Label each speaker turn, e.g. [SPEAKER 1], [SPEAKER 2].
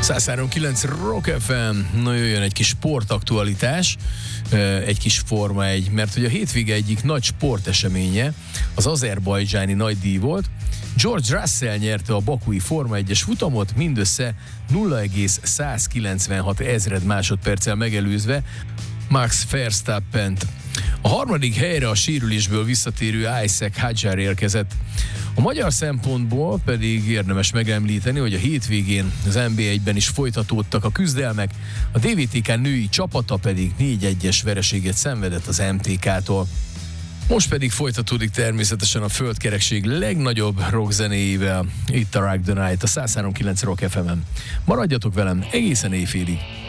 [SPEAKER 1] 103.9 Rock FM. Na, jöjjön egy kis sportaktualitás, egy kis Forma 1, mert hogy a hétvége egyik nagy sporteseménye az azerbajdzsáni nagydíj volt. George Russell nyerte a bakui Forma 1-es futamot, mindössze 0,196 ezred másodperccel megelőzve Max Verstappent. A harmadik helyre a sérülésből visszatérő Isaac Hadjar érkezett. A magyar szempontból pedig érdemes megemlíteni, hogy a hétvégén az NB1-ben is folytatódtak a küzdelmek, a DVTK női csapata pedig 4-1-es vereséget szenvedett az MTK-tól. Most pedig folytatódik természetesen a földkerekség legnagyobb rockzenéjével, itt a Rock the Night, a 103.9 Rock FM-en. Maradjatok velem egészen éjfélig.